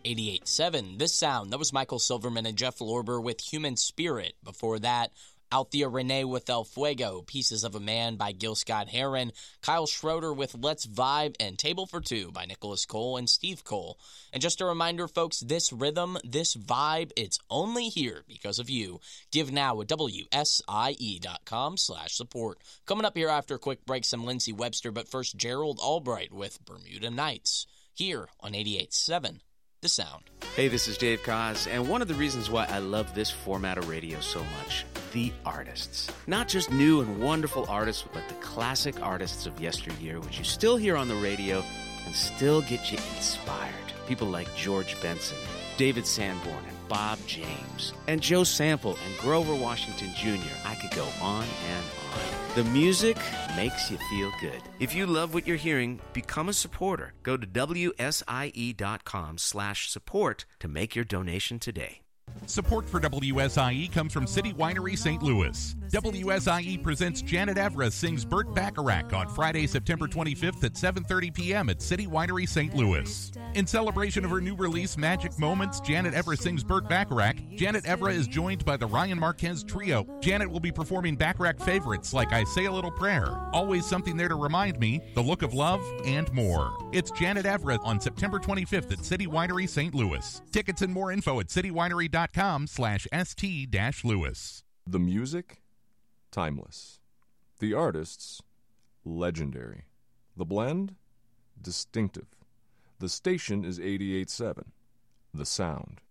88.7 This Sound. That was Michael Silverman and Jeff Lorber with Human Spirit. Before that, Althea Renee with El Fuego, Pieces of a Man by Gil Scott-Heron, Kyle Schroeder with Let's Vibe, and Table for Two by Nicholas Cole and Steve Cole. And just a reminder, folks, this rhythm, this vibe, it's only here because of you. Give now at WSIE.com/support. Coming up here after a quick break, some Lindsey Webster, but first Gerald Albright with Bermuda Nights, here on 88.7 The Sound. Hey, this is Dave Koz, and one of the reasons why I love this format of radio so much, the artists. Not just new and wonderful artists, but the classic artists of yesteryear, which you still hear on the radio and still get you inspired. People like George Benson, David Sanborn, and Bob James, and Joe Sample, and Grover Washington Jr. I could go on and on. The music makes you feel good. If you love what you're hearing, become a supporter. Go to WSIE.com/support to make your donation today. Support for WSIE comes from City Winery St. Louis. WSIE presents Janet Evra Sings Burt Bacharach on Friday, September 25th at 7:30 p.m. at City Winery St. Louis. In celebration of her new release, Magic Moments, Janet Evra Sings Burt Bacharach, Janet Evra is joined by the Ryan Marquez Trio. Janet will be performing Bacharach favorites like I Say a Little Prayer, Always Something There to Remind Me, The Look of Love, and more. It's Janet Evra on September 25th at City Winery St. Louis. Tickets and more info at citywinery.com/st-louis. The music, timeless. The artists, legendary. The blend, distinctive. The station is 88.7. The Sound.